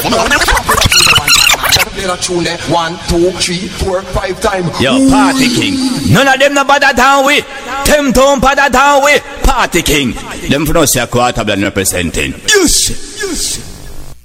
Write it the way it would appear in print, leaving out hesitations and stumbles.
1, 2, 3, 4, 5 times. Yo, Party King. None of them no bother down with. Them don't bother down with. Party King. Them for no say a quarter bland representing. Yes.